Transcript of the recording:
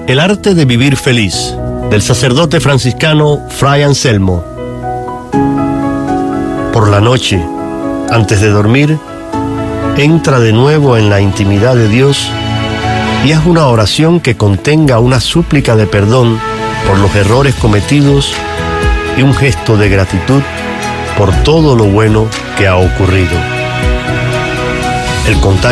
El arte de vivir feliz, del sacerdote franciscano Fray Anselmo. Por la noche, antes de dormir, entra de nuevo en la intimidad de Dios y haz una oración que contenga una súplica de perdón por los errores cometidos y un gesto de gratitud por todo lo bueno que ha ocurrido. El contacto